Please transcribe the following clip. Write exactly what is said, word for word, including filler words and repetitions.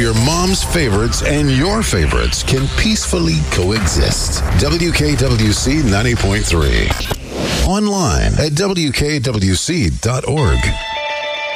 your mom's favorites and your favorites can peacefully coexist. W K W C ninety point three. Online at W K W C dot org.